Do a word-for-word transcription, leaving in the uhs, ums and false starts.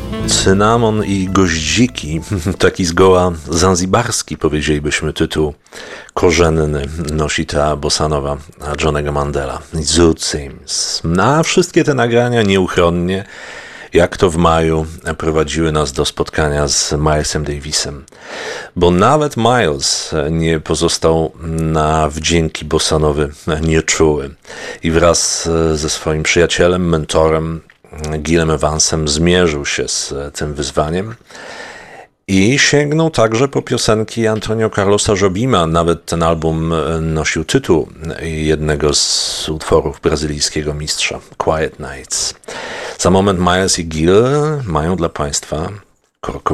Cynamon i goździki, taki zgoła zanzibarski, powiedzielibyśmy, tytuł korzenny nosi ta bossanowa Johnny'ego Mandela. Zoot Sims. A wszystkie te nagrania nieuchronnie, jak to w maju, prowadziły nas do spotkania z Milesem Davisem. Bo nawet Miles nie pozostał na wdzięki bossanowy nieczuły i wraz ze swoim przyjacielem, mentorem Gilem Evansem zmierzył się z tym wyzwaniem i sięgnął także po piosenki Antonio Carlosa Jobima. Nawet ten album nosił tytuł jednego z utworów brazylijskiego mistrza, Quiet Nights. Za moment Miles i Gil mają dla Państwa